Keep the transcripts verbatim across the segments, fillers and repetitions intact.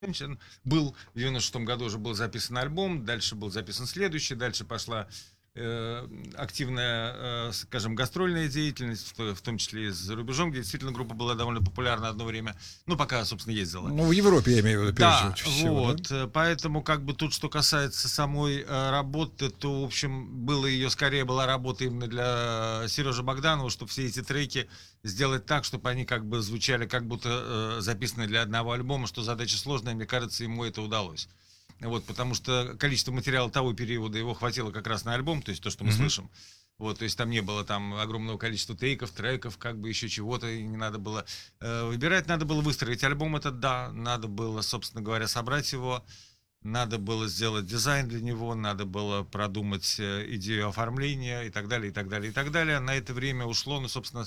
Был в девяносто шестом году уже был записан альбом, дальше был записан следующий, дальше пошла э, активная, э, скажем, гастрольная деятельность, в, в том числе и за рубежом, где действительно группа была довольно популярна одно время, ну, пока, собственно, ездила. Ну, в Европе, я имею в виду, прежде Да, всего, да? вот, э, поэтому, как бы, тут, что касается самой э, работы, то, в общем, было ее, скорее, была работа именно для Сережи Богданова, чтобы все эти треки сделать так, чтобы они, как бы, звучали, как будто э, записаны для одного альбома, что задача сложная, мне кажется, ему это удалось. Вот, потому что количество материала того периода его хватило как раз на альбом, то есть то, что мы Мгм. слышим. Вот, то есть там не было там огромного количества тейков, треков, как бы еще чего-то, и не надо было э, выбирать, надо было выстроить альбом этот, да, надо было, собственно говоря, собрать его, надо было сделать дизайн для него, надо было продумать э, идею оформления и так далее, и так далее, и так далее. На это время ушло, ну, собственно,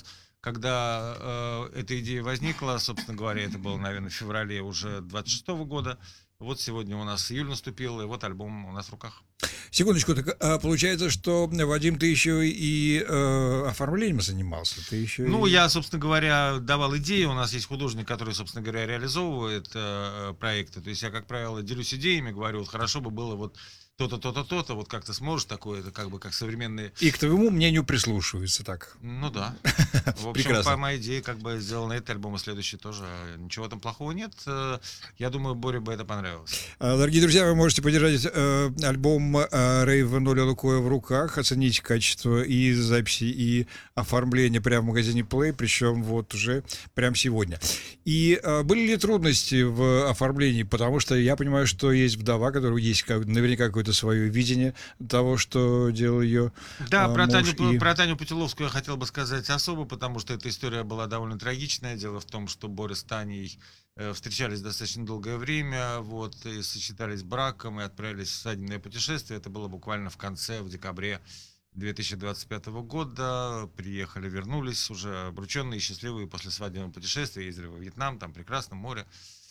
когда э, эта идея возникла, собственно говоря, это было, наверное, в феврале уже двадцать шестого года. Вот сегодня у нас июль наступил, и вот альбом у нас в руках. Секундочку, так а, получается, что, Вадим, ты еще и э, оформлением занимался, ты еще Ну, и... я, собственно говоря, давал идеи. У нас есть художник, который, собственно говоря, реализовывает э, проекты. То есть я, как правило, делюсь идеями, говорю, вот хорошо бы было вот то-то, то-то, то-то, вот как ты сможешь такое, это как бы как современные. И к твоему мнению прислушиваются, так. Ну да. В общем, по Прекрасно. моей идее, как бы сделан этот альбом и следующий тоже. Ничего там плохого нет. Э, Я думаю, Боре бы это понравилось. А, Дорогие друзья, вы можете поддержать э, альбом э, Рейва Ноля Лукоя в руках, оценить качество и записи, и оформления прямо в магазине Play, причем вот уже прямо сегодня. И э, были ли трудности в оформлении? Потому что я понимаю, что есть вдова, которая есть как, наверняка какое-то свое видение того, что делал ее Да, э, про муж. Таню, И... про Таню Путиловскую я хотел бы сказать особо, потому что эта история была довольно трагичная. Дело в том, что Боря с Таней э, встречались достаточно долгое время, вот, и сочетались браком, и отправились в свадебное путешествие. Это было буквально в конце, в декабре две тысячи двадцать пятого года. Приехали, вернулись уже обрученные, счастливые после свадебного путешествия, ездили во Вьетнам, там прекрасно, море.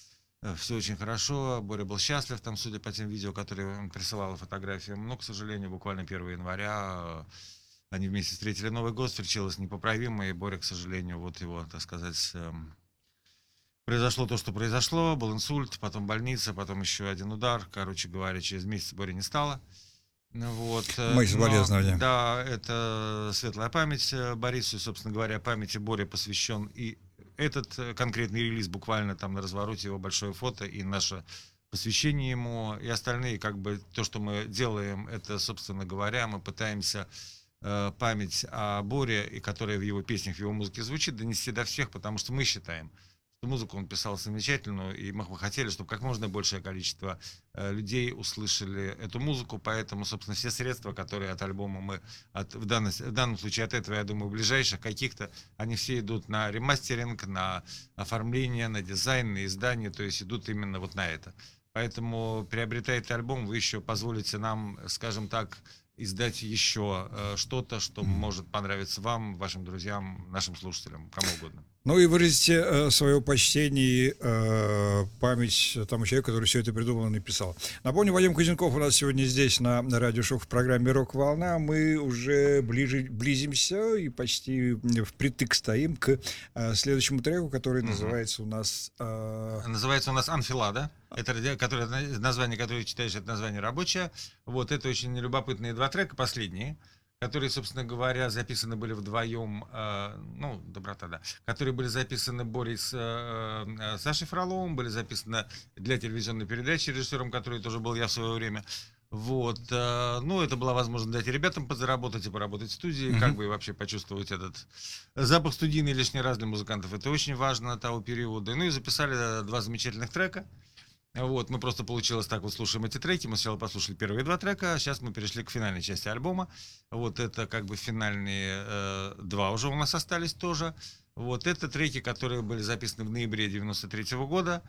Все очень хорошо, Боря был счастлив, там, судя по тем видео, которые он присылал фотографиям, но, к сожалению, буквально первого января э, они вместе встретили Новый год, случилось непоправимое, и Боря, к сожалению, вот его, так сказать, эм, произошло то, что произошло, был инсульт, потом больница, потом еще один удар, короче говоря, через месяц Боря не стало. Ну вот, э, Мои но соболезнования. да, это светлая память э, Борису, и, собственно говоря, памяти Боре посвящен и этот э, конкретный релиз, буквально там на развороте его большое фото и наше посвящение ему, и остальные, как бы, то, что мы делаем, это, собственно говоря, мы пытаемся э, память о Боре, и которая в его песнях, в его музыке звучит, донести до всех, потому что мы считаем, что музыку он писал замечательную, и мы бы хотели, чтобы как можно большее количество э, людей услышали эту музыку, поэтому, собственно, все средства, которые от альбома мы, от, в, данном, в данном случае от этого, я думаю, ближайших каких-то, они все идут на ремастеринг, на оформление, на дизайн, на издание, то есть идут именно вот на это. Поэтому, приобретая этот альбом, вы еще позволите нам, скажем так, издать еще э, что-то, что может понравиться вам, вашим друзьям, нашим слушателям, кому угодно. Ну и выразите э, свое почтение и э, память тому человеку, который все это придумал и написал. Напомню, Вадим Кузенков у нас сегодня здесь на, на радиошоу в программе «Рок-волна». Мы уже ближе, близимся и почти впритык стоим к э, следующему треку, который Мгм. называется у нас... Э, Называется у нас «Анфилада». Это ради- которое, название, которое читаешь, это название рабочее. Вот это очень любопытные два трека, последние, которые, собственно говоря, записаны были вдвоем, э, ну, доброта, да, которые были записаны Борей с э, э, Сашей Фроловым, были записаны для телевизионной передачи режиссером, который тоже был я в свое время. Вот, э, ну, это была возможность дать и ребятам подзаработать и поработать в студии, мгм. как бы и вообще почувствовать этот запах студийный лишний раз для музыкантов. Это очень важно того периода. Ну и записали два замечательных трека. Вот, мы просто получилось так, вот слушаем эти треки, мы сначала послушали первые два трека, а сейчас мы перешли к финальной части альбома, вот это как бы финальные э, два уже у нас остались тоже, вот это треки, которые были записаны в ноябре девяносто третьего года,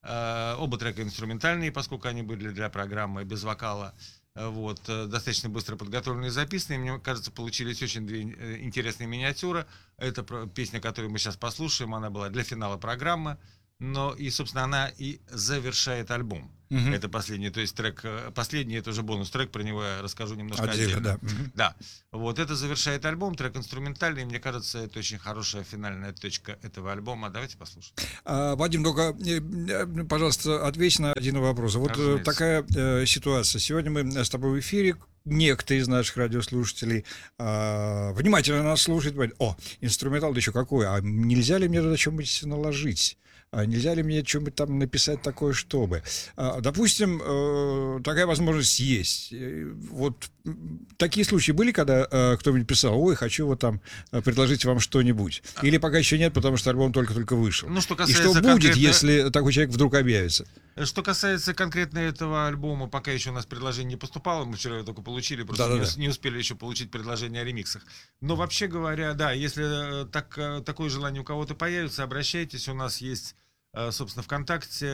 э, оба трека инструментальные, поскольку они были для программы без вокала, э, вот, э, достаточно быстро подготовленные и записанные, мне кажется, получились очень две э, интересные миниатюры, это про- песня, которую мы сейчас послушаем, она была для финала программы. но и, собственно, она и завершает альбом. Мгм. Это последний, то есть трек, э, последний, это уже бонус-трек, про него я расскажу немножко Отдельно, отдельно. да. Мгм. Да, вот это завершает альбом, трек инструментальный, и мне кажется, это очень хорошая финальная точка этого альбома. Давайте послушаем. А, Вадим, только, э, э, пожалуйста, ответь на один вопрос. Вот э, Разумеется. такая э, ситуация. Сегодня мы с тобой в эфире. Некто из наших радиослушателей а, внимательно нас слушает. Говорит: о, инструментал, да еще какой. А нельзя ли мне туда что-нибудь наложить? А нельзя ли мне что-нибудь там написать такое, чтобы? А, допустим, э, такая возможность есть. Э, Вот м, такие случаи были, когда э, кто-нибудь писал: ой, хочу вот там э, предложить вам что-нибудь. Или пока еще нет, потому что альбом только-только вышел. Ну, что И касается что будет, конкретно- если такой человек вдруг объявится? Что касается конкретно этого альбома, пока еще у нас предложение не поступало, мы вчера его только получили, просто не, Да-да-да. ус- не успели еще получить предложение о ремиксах. Но вообще говоря, да, если э, так, э, такое желание у кого-то появится, обращайтесь, у нас есть, э, собственно, ВКонтакте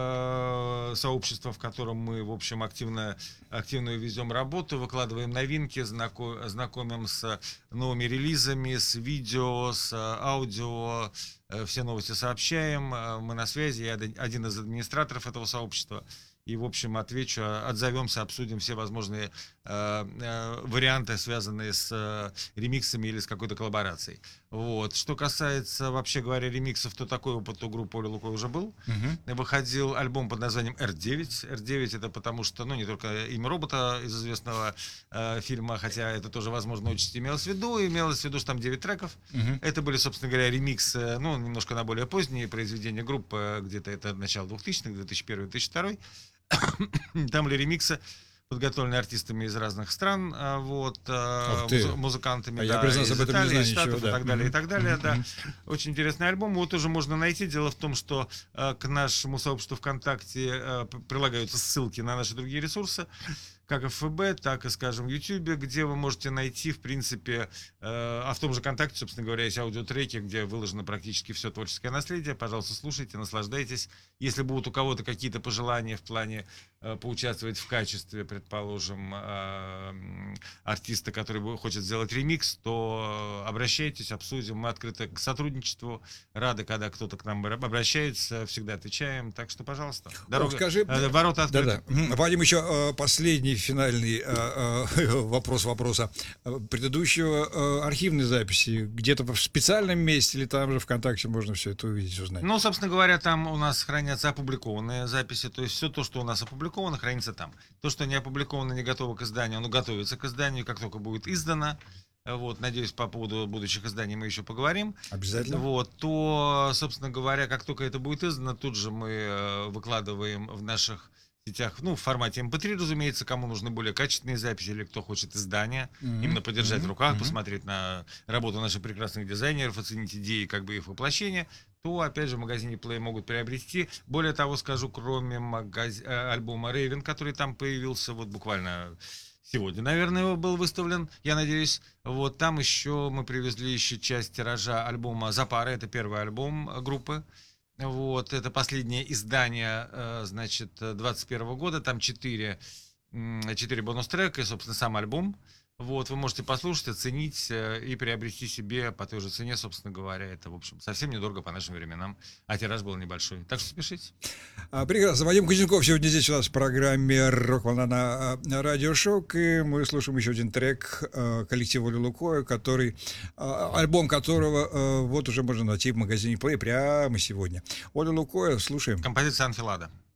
э, сообщество, в котором мы, в общем, активно, активно везем работу, выкладываем новинки, знако- знакомим с новыми релизами, с видео, с э, аудио, э, все новости сообщаем, э, мы на связи, я один- один из администраторов этого сообщества. И, в общем, отвечу, отзовемся, обсудим все возможные э, э, варианты, связанные с э, ремиксами или с какой-то коллаборацией. Вот. Что касается, вообще говоря, ремиксов, то такой опыт у группы Оля Лукой уже был. Мгм. Выходил альбом под названием эр девять. эр девять это потому что, ну, не только имя робота из известного э, фильма, хотя это тоже, возможно, очень имелось в виду. Имелось в виду, что там девять треков. Мгм. Это были, собственно говоря, ремиксы, ну, немножко на более поздние произведения группы, где-то это начало двухтысячных, две тысячи первый - две тысячи второй. Там были ремиксы, подготовленные артистами из разных стран, а, вот, а, Ух ты. музы- музыкантами, А я, да, признаться, из об этом не Италии, знаю из ничего, Штатов да. и так далее, и Мгм. так далее, Мгм. да. Мгм. Очень интересный альбом, его тоже можно найти. Дело в том, что а, к нашему сообществу ВКонтакте а, п- прилагаются ссылки на наши другие ресурсы, как эф бэ, так и, скажем, в Ютубе, где вы можете найти, в принципе, э, а в том же ВКонтакте, собственно говоря, есть аудиотреки, где выложено практически все творческое наследие. Пожалуйста, слушайте, наслаждайтесь. Если будут у кого-то какие-то пожелания в плане э, поучаствовать в качестве, предположим, э, м, артиста, который бу- хочет сделать ремикс, то э, обращайтесь, обсудим. Мы открыты к сотрудничеству, рады, когда кто-то к нам обра- обращается, всегда отвечаем. Так что, пожалуйста, дорога, скажи, э, ворота открыты. Да-да. Мгм. Вадим, еще э, последний финальный э, э, вопрос вопроса. Э, Предыдущего э, архивной записи где-то в специальном месте или там же ВКонтакте можно все это увидеть, узнать? Ну, собственно говоря, там у нас хранятся опубликованные записи, то есть все то, что у нас опубликовано, хранится там. То, что не опубликовано, не готово к изданию, оно готовится к изданию, как только будет издано. Вот, надеюсь, по поводу будущих изданий мы еще поговорим. Обязательно. Вот, то, собственно говоря, как только это будет издано, тут же мы э, выкладываем в наших сетях, ну, в формате эм пэ три, разумеется, кому нужны более качественные записи или кто хочет издания, Мгм. именно подержать в Мгм. руках, Мгм. посмотреть на работу наших прекрасных дизайнеров, оценить идеи, как бы их воплощение, то, опять же, в магазине Play могут приобрести. Более того, скажу, кроме магаз... э, альбома Raven, который там появился вот буквально сегодня, наверное, его был выставлен, я надеюсь. Вот там еще мы привезли еще часть тиража альбома «Запара», это первый альбом э, группы. Вот, это последнее издание, э, значит, двадцать первого года, там четыре, м, четыре бонус-трека и, собственно, сам альбом. Вот, вы можете послушать, оценить э, и приобрести себе по той же цене, собственно говоря. Это, в общем, совсем недорого по нашим временам, а тираж был небольшой. Так что спешите. А, Прекрасно. Вадим Кузнецов сегодня здесь у нас в программе «Рок-волна» на, на Радио Шок. И мы слушаем еще один трек э, коллектива Оли Лукоя, который, э, альбом которого э, вот уже можно найти в магазине Play прямо сегодня. Оля Лукоя, слушаем. Композиция «Анфилада».